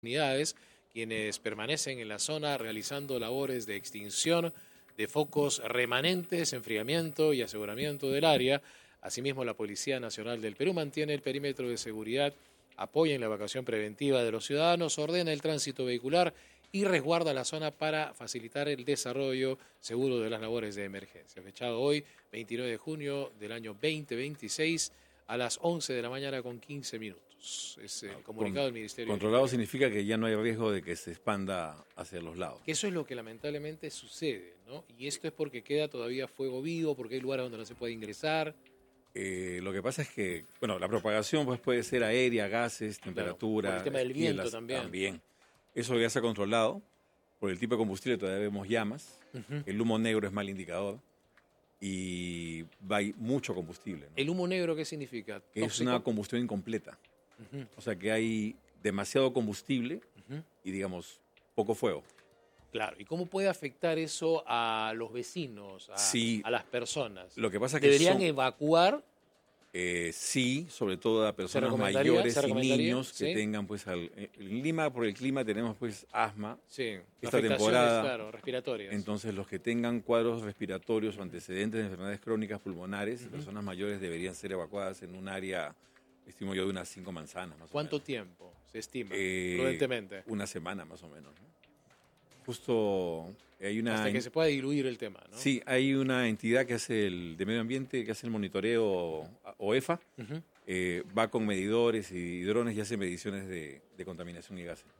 unidades, quienes permanecen en la zona realizando labores de extinción de focos remanentes, enfriamiento y aseguramiento del área. Asimismo, la Policía Nacional del Perú mantiene el perímetro de seguridad, apoya en la evacuación preventiva de los ciudadanos, ordena el tránsito vehicular y resguarda la zona para facilitar el desarrollo seguro de las labores de emergencia. Fechado hoy, 29 de junio del año 2026, a las 11 de la mañana con 15 minutos. Es el comunicado del Ministerio. Controlado significa que ya no hay riesgo de que se expanda hacia los lados. Que eso es lo que lamentablemente sucede, ¿no? Y esto es porque queda todavía fuego vivo, porque hay lugares donde no se puede ingresar. Lo que pasa es que, bueno, la propagación pues, puede ser aérea, gases, temperatura. Por el tema del viento también. Eso ya se ha controlado. Por el tipo de combustible todavía vemos llamas. El humo negro es mal indicador. Y hay mucho combustible, ¿no? ¿El humo negro qué significa? Que es una combustión incompleta. O sea que hay demasiado combustible y, digamos, poco fuego. Claro, ¿y cómo puede afectar eso a los vecinos, a las personas? Lo que pasa es que ¿Deberían evacuar? Sí, sobre todo a personas mayores y niños que tengan, pues, en Lima, por el clima, tenemos, pues, asma. Sí, esta temporada, claro, respiratorias. Entonces, los que tengan cuadros respiratorios o antecedentes de enfermedades crónicas pulmonares, personas mayores deberían ser evacuadas en un área, estimo yo, de unas 5 manzanas, más o menos. ¿Cuánto tiempo se estima, prudentemente? Una semana, más o menos, ¿no? Justo hay una... Hasta que se pueda diluir el tema, ¿no? Sí, hay una entidad que hace de medio ambiente, que hace el monitoreo, OEFA, va con medidores y drones y hace mediciones de contaminación y gases.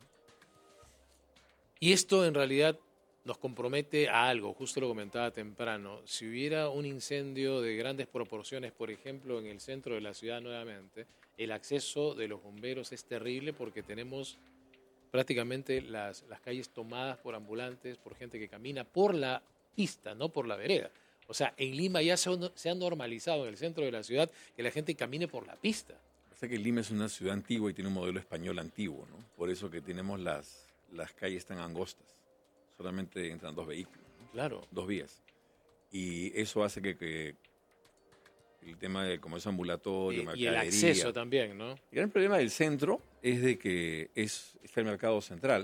Y esto en realidad nos compromete a algo, justo lo comentaba temprano. Si hubiera un incendio de grandes proporciones, por ejemplo, en el centro de la ciudad nuevamente, el acceso de los bomberos es terrible porque tenemos prácticamente las calles tomadas por ambulantes, por gente que camina por la pista, no por la vereda. O sea, en Lima ya se ha normalizado en el centro de la ciudad que la gente camine por la pista. Pasa que Lima es una ciudad antigua y tiene un modelo español antiguo, ¿no? Por eso que tenemos las calles tan angostas. Solamente entran 2 vehículos, ¿no? Claro. 2 vías. Y eso hace que el tema del comercio ambulatorio, mercadería... Y el acceso también, ¿no? El gran problema del centro es de que está el mercado central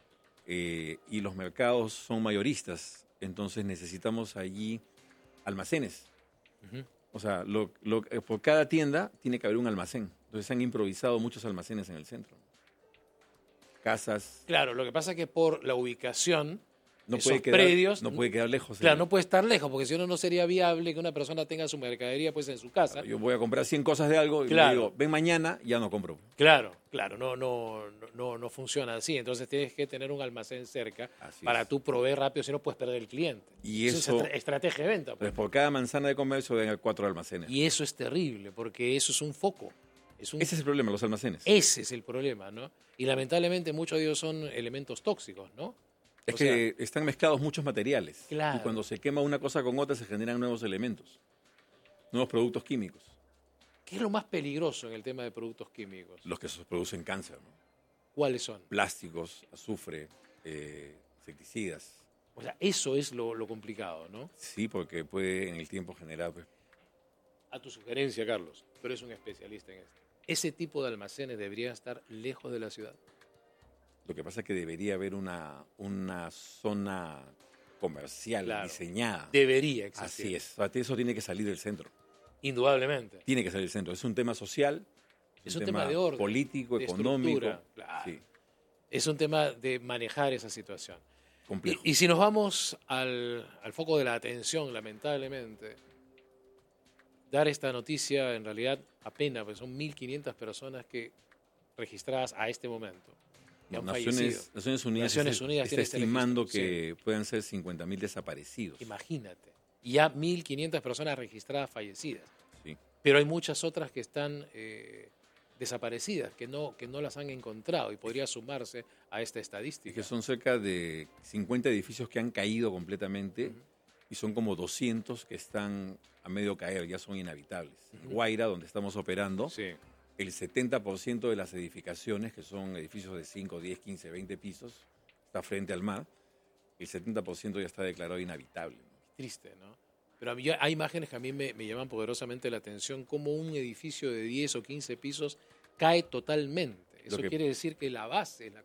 y los mercados son mayoristas, entonces necesitamos allí almacenes. O sea, por cada tienda tiene que haber un almacén. Entonces se han improvisado muchos almacenes en el centro. Casas... Claro, lo que pasa es que por la ubicación... No puede quedar lejos. Claro, no puede estar lejos, porque si no sería viable que una persona tenga su mercadería pues en su casa. Claro, yo voy a comprar 100 cosas de algo y le digo, ven mañana, ya no compro. Claro, no funciona así. Entonces tienes que tener un almacén cerca para tú proveer rápido, si no puedes perder el cliente. Y eso es estrategia de venta. Pues por cada manzana de comercio deben haber 4 almacenes. Y eso es terrible, porque eso es un foco. Ese es el problema, los almacenes. Ese es el problema, ¿no? Y lamentablemente muchos de ellos son elementos tóxicos, ¿no? Es que están mezclados muchos materiales. Claro. Y cuando se quema una cosa con otra se generan nuevos elementos, nuevos productos químicos. ¿Qué es lo más peligroso en el tema de productos químicos? Los que producen cáncer, ¿no? ¿Cuáles son? Plásticos, azufre, insecticidas. O sea, eso es lo complicado, ¿no? Sí, porque puede en el tiempo generar... Pues... A tu sugerencia, Carlos, pero es un especialista en esto. ¿Ese tipo de almacenes deberían estar lejos de la ciudad? Lo que pasa es que debería haber una zona comercial diseñada. Debería existir. Así es. O sea, eso tiene que salir del centro. Indudablemente. Tiene que salir del centro. Es un tema social, es un tema de orden, político, económico. Claro. Sí. Es un tema de manejar esa situación. Complejo. Y si nos vamos al foco de la atención, lamentablemente, dar esta noticia en realidad apenas, pues son 1.500 personas que registradas a este momento. Naciones Unidas está estimando que puedan ser 50.000 desaparecidos. Imagínate. Y ya 1.500 personas registradas fallecidas. Sí. Pero hay muchas otras que están desaparecidas, que no las han encontrado y podría sumarse a esta estadística. Es que son cerca de 50 edificios que han caído completamente y son como 200 que están a medio caer, ya son inhabitables. Guaira, donde estamos operando, el 70% de las edificaciones, que son edificios de 5, 10, 15, 20 pisos, está frente al mar, el 70% ya está declarado inhabitable. Triste, ¿no? Pero hay imágenes que a mí me llaman poderosamente la atención, como un edificio de 10 o 15 pisos cae totalmente. Eso quiere decir que la base es la complicada.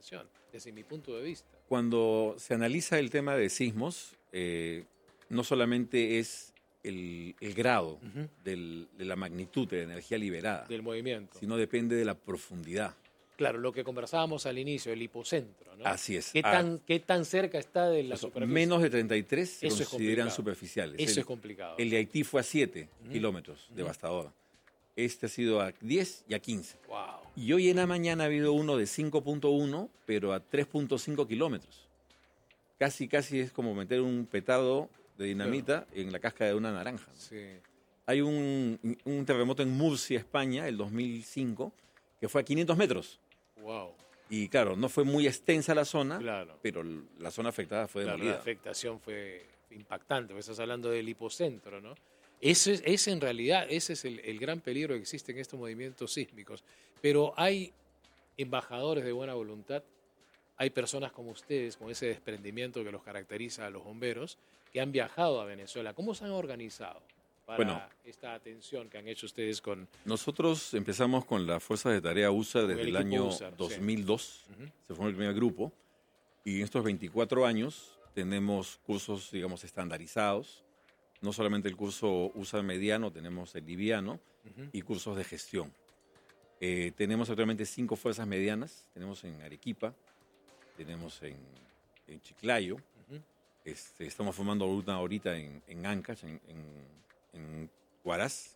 comunicación, desde mi punto de vista. Cuando se analiza el tema de sismos, no solamente es el grado de la magnitud de la energía liberada, del movimiento, sino depende de la profundidad. Claro, lo que conversábamos al inicio, el hipocentro, ¿no? Así es. ¿Qué tan cerca está de la superficie? Menos de 33 se Eso consideran superficiales. Eso es complicado. El de Haití fue a 7 kilómetros, devastador. Este ha sido a 10 y a 15. Wow. Y hoy en la mañana ha habido uno de 5.1, pero a 3.5 kilómetros. Casi es como meter un petardo de dinamita en la cáscara de una naranja, ¿no? Sí. Hay un terremoto en Murcia, España, el 2005, que fue a 500 metros. Wow. Y claro, no fue muy extensa la zona, Claro. pero la zona afectada fue demolida. La afectación fue impactante, porque estás hablando del hipocentro, ¿no? Ese es en realidad, ese es el gran peligro que existe en estos movimientos sísmicos. Pero hay embajadores de buena voluntad, hay personas como ustedes, con ese desprendimiento que los caracteriza a los bomberos, que han viajado a Venezuela. ¿Cómo se han organizado para esta atención que han hecho ustedes con...? Nosotros empezamos con la Fuerza de Tarea USA desde el año USAR, 2002. Sí. Se formó el primer grupo. Y en estos 24 años tenemos cursos, digamos, estandarizados. No solamente el curso USA mediano, tenemos el liviano y cursos de gestión. Tenemos actualmente 5 fuerzas medianas. Tenemos en Arequipa, tenemos en Chiclayo. Estamos formando una ahorita en Ancash, en Huaraz.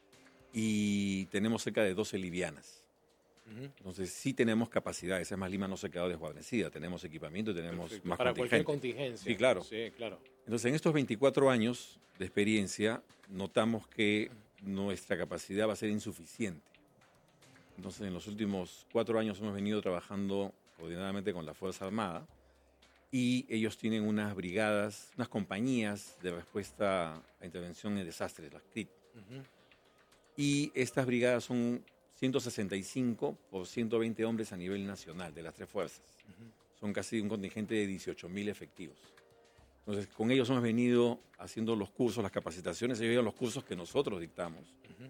Y tenemos cerca de 12 livianas. Entonces sí tenemos capacidades. Es más, Lima no se ha quedado desguarnecida. Tenemos equipamiento y tenemos más para cualquier contingente. contingencia. Sí, claro. Sí, claro. Entonces en estos 24 años de experiencia notamos que nuestra capacidad va a ser insuficiente. Entonces en los últimos 4 años hemos venido trabajando coordinadamente con la Fuerza Armada y ellos tienen unas brigadas, unas compañías de respuesta a intervención en desastres, las CRIT. Y estas brigadas son 165 por 120 hombres a nivel nacional de las 3 fuerzas. Son casi un contingente de 18.000 efectivos. Entonces, con ellos hemos venido haciendo los cursos, las capacitaciones, ellos llevan los cursos que nosotros dictamos.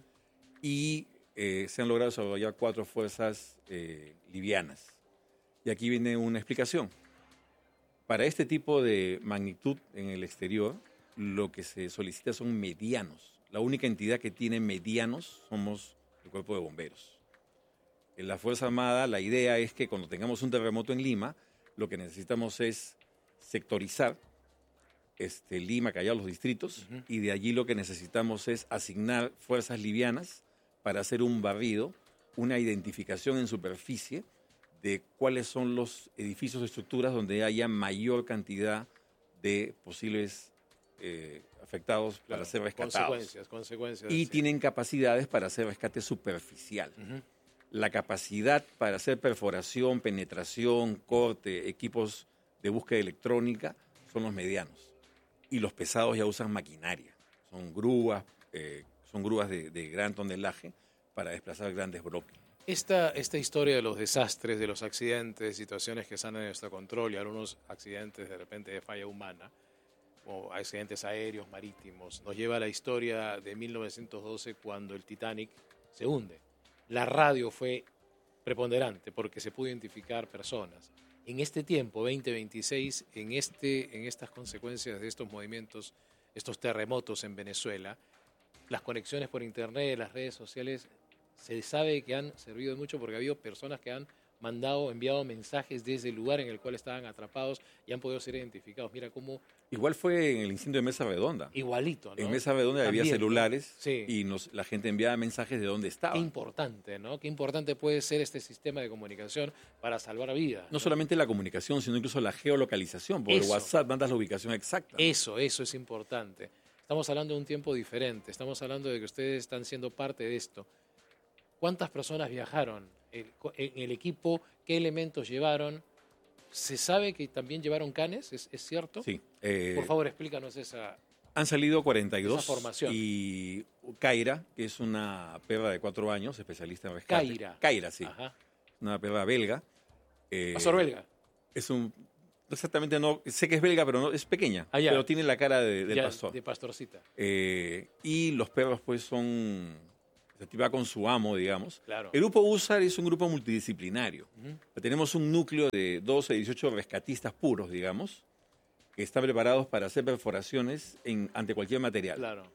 Y se han logrado desarrollar 4 fuerzas livianas. Y aquí viene una explicación. Para este tipo de magnitud en el exterior, lo que se solicita son medianos. La única entidad que tiene medianos somos el Cuerpo de Bomberos. En la Fuerza Armada, la idea es que cuando tengamos un terremoto en Lima, lo que necesitamos es sectorizar Lima, Callao, los distritos, y de allí lo que necesitamos es asignar fuerzas livianas para hacer un barrido, una identificación en superficie de cuáles son los edificios o estructuras donde haya mayor cantidad de posibles afectados para ser rescatados. Consecuencias. Y tienen capacidades para hacer rescate superficial. La capacidad para hacer perforación, penetración, corte, equipos de búsqueda electrónica son los medianos. Y los pesados ya usan maquinaria. Son grúas de gran tonelaje para desplazar grandes bloques. Esta historia de los desastres, de los accidentes, situaciones que salen de nuestro control y algunos accidentes de repente de falla humana, o accidentes aéreos, marítimos, nos lleva a la historia de 1912 cuando el Titanic se hunde. La radio fue preponderante porque se pudo identificar personas. En este tiempo, 2026, en estas consecuencias de estos movimientos, estos terremotos en Venezuela, las conexiones por internet, las redes sociales, se sabe que han servido mucho porque ha habido personas que han enviado mensajes desde el lugar en el cual estaban atrapados y han podido ser identificados. Mira cómo... Igual fue en el incendio de Mesa Redonda. Igualito, ¿no? En Mesa Redonda había celulares, ¿no? Sí. Y la gente enviaba mensajes de dónde estaba. Qué importante, ¿no? Qué importante puede ser este sistema de comunicación para salvar vidas. No solamente la comunicación, sino incluso la geolocalización. Por WhatsApp mandas la ubicación exacta. Eso es importante. Estamos hablando de un tiempo diferente. Estamos hablando de que ustedes están siendo parte de esto. ¿Cuántas personas viajaron en el equipo? ¿Qué elementos llevaron? ¿Se sabe que también llevaron canes? ¿Es cierto? Sí. Por favor, explícanos esa... Han salido 42 esa formación. Y Kaira, que es una perra de 4 años, especialista en rescate. Kaira, sí. Ajá. Una perra belga. ¿Pastor belga? Exactamente no, sé que es belga, pero no, es pequeña. Pero tiene la cara del pastor. De pastorcita. Y los perros pues son va con su amo, digamos. Claro. El grupo USAR es un grupo multidisciplinario. Tenemos un núcleo de 12, 18 rescatistas puros, digamos, que están preparados para hacer perforaciones ante cualquier material. Claro.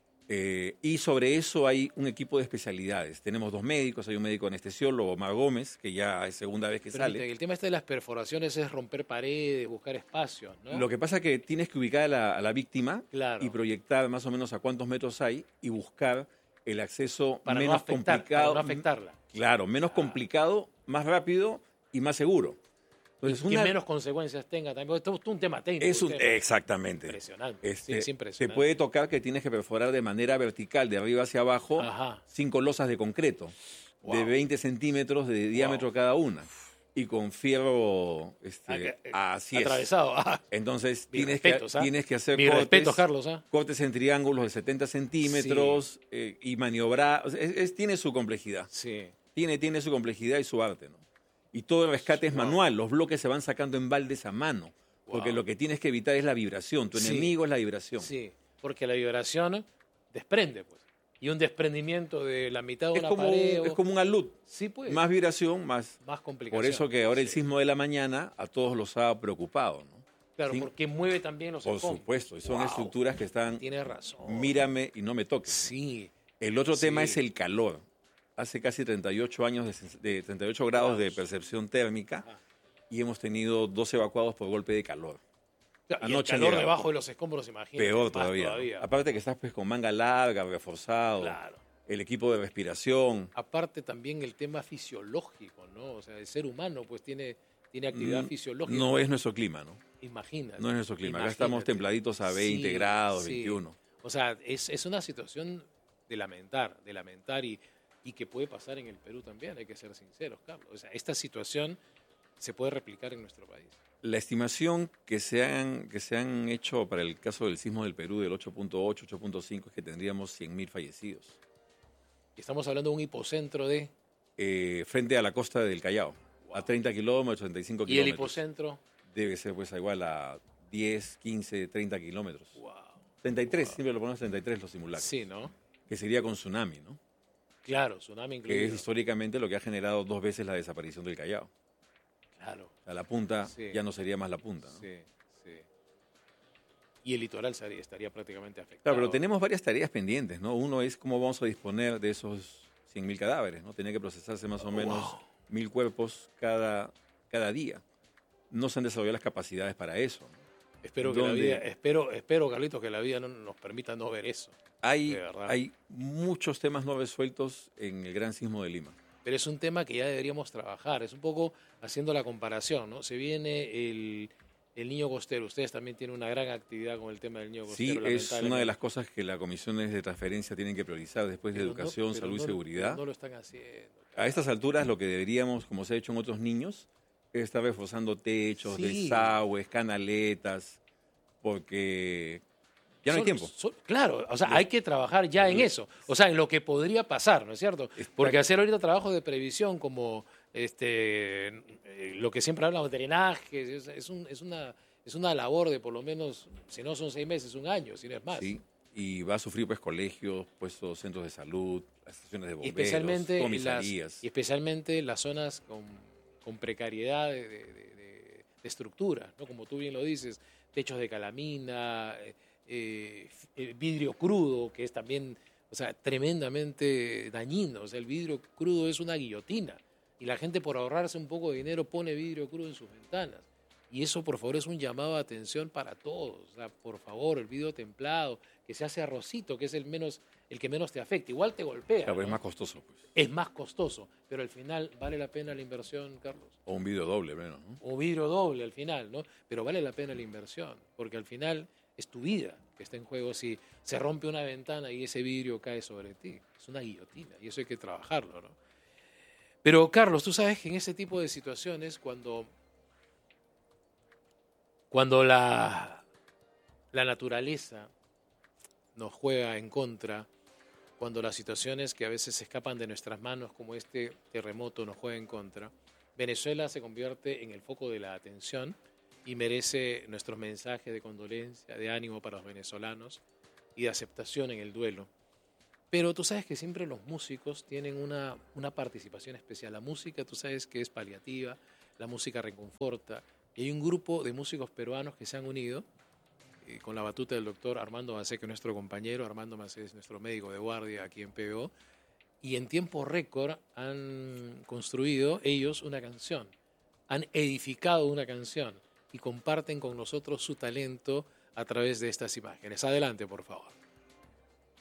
Y sobre eso hay un equipo de especialidades. Tenemos 2 médicos, hay un médico anestesiólogo, Omar Gómez, que ya es segunda vez que sale. El tema de las perforaciones es romper paredes, buscar espacios, ¿no? Lo que pasa es que tienes que ubicar a la víctima claro. y proyectar más o menos a cuántos metros hay y buscar el acceso para menos complicado. Para no afectarla. Claro, menos complicado, más rápido y más seguro. Entonces, que menos consecuencias tenga también. Esto es un tema técnico. Exactamente. Impresionante. Sí, es impresionante. Te puede tocar que tienes que perforar de manera vertical, de arriba hacia abajo, 5 losas de concreto, de 20 centímetros de diámetro cada una. Y con fierro así atravesado. Entonces tienes que hacer cortes en triángulos de 70 centímetros y maniobrar. Tiene su complejidad. Sí. Tiene su complejidad y su arte, ¿no? Y todo el rescate es manual. Los bloques se van sacando en baldes a mano. Porque lo que tienes que evitar es la vibración. Tu enemigo es la vibración. Sí, porque la vibración desprende, pues. Y un desprendimiento de la mitad de una pared. Es como un alud. Sí, pues. Más vibración, más complicación. Por eso que ahora el sismo de la mañana a todos los ha preocupado, ¿no? Claro, porque mueve también los escombros. Por supuesto, y son estructuras que están... Tienes razón. Mírame y no me toques. Sí. El otro tema es el calor. Hace casi 38 años de 38 grados de percepción térmica y hemos tenido 2 evacuados por golpe de calor. Y el calor debajo de los escombros, imagínate. Peor todavía. Aparte que estás pues con manga larga, reforzado. Claro. El equipo de respiración. Aparte también el tema fisiológico, ¿no? O sea, el ser humano pues tiene actividad fisiológica. No es nuestro clima, ¿no? Imagínate. No es nuestro clima. Acá estamos templaditos a 20 grados, 21. O sea, es una situación de lamentar y que puede pasar en el Perú también, hay que ser sinceros, Carlos. O sea, esta situación se puede replicar en nuestro país. La estimación que se han hecho para el caso del sismo del Perú del 8.8, 8.5 es que tendríamos 100.000 fallecidos. Estamos hablando de un hipocentro de... frente a la costa del Callao, a 30 kilómetros, 35 kilómetros. ¿Y el hipocentro? Debe ser pues igual a 10, 15, 30 kilómetros. Wow. 33, siempre lo ponemos 33 los simulacros. Sí, ¿no? Que sería con tsunami, ¿no? Claro, tsunami incluido. Que es históricamente lo que ha generado 2 veces la desaparición del Callao. Claro. O sea, la punta ya no sería más la punta, ¿no? Sí. Y el litoral estaría prácticamente afectado. Claro, pero tenemos varias tareas pendientes, ¿no? Uno es cómo vamos a disponer de esos 100.000 cadáveres, ¿no? Tenía que procesarse más o menos 1.000 cuerpos cada día. No se han desarrollado las capacidades para eso, ¿no? Espero, Carlitos, que la vida no nos permita no ver eso. Hay muchos temas no resueltos en el Gran Sismo de Lima. Pero es un tema que ya deberíamos trabajar. Es un poco haciendo la comparación, ¿no? Se viene el niño costero. Ustedes también tienen una gran actividad con el tema del niño costero. Sí, es una de las cosas que las comisiones de transferencia tienen que priorizar después de educación, salud y seguridad. No lo están haciendo. A estas alturas lo que deberíamos, como se ha hecho en otros niños, es estar reforzando techos, desagües, canaletas, porque ya no hay tiempo. Claro, o sea, hay que trabajar ya en eso. O sea, en lo que podría pasar, ¿no es cierto? Porque hacer ahorita trabajo de previsión como lo que siempre hablamos de drenaje, es una labor de por lo menos, si no son 6 meses, 1 año, si no es más. Sí, y va a sufrir pues colegios, puestos centros de salud, las estaciones de bomberos, comisarías. Y especialmente las zonas con precariedad de estructura, ¿no? Como tú bien lo dices, techos de calamina, vidrio crudo, que es también, o sea, tremendamente dañino. O sea, el vidrio crudo es una guillotina. Y la gente, por ahorrarse un poco de dinero, pone vidrio crudo en sus ventanas. Y eso, por favor, es un llamado de atención para todos. O sea, por favor, el vidrio templado, que se hace arrocito, que es el que menos te afecta. Igual te golpea. Claro, ¿no? Es más costoso, pues. Es más costoso, pero al final vale la pena la inversión, Carlos. O un vidrio doble, menos, ¿no? O vidrio doble al final, ¿no? Pero vale la pena la inversión, porque al final es tu vida que está en juego. Si se rompe una ventana y ese vidrio cae sobre ti, es una guillotina y eso hay que trabajarlo, ¿no? Pero, Carlos, tú sabes que en ese tipo de situaciones, cuando la naturaleza nos juega en contra, cuando las situaciones que a veces se escapan de nuestras manos, como este terremoto, nos juegan en contra, Venezuela se convierte en el foco de la atención y merece nuestros mensajes de condolencia, de ánimo para los venezolanos y de aceptación en el duelo. Pero tú sabes que siempre los músicos tienen una participación especial. La música, tú sabes que es paliativa, la música reconforta. Y hay un grupo de músicos peruanos que se han unido con la batuta del doctor Armando Macé, que es nuestro compañero. Armando Macé es nuestro médico de guardia aquí en PBO. Y en tiempo récord han construido ellos una canción. Han edificado una canción y comparten con nosotros su talento a través de estas imágenes. Adelante, por favor.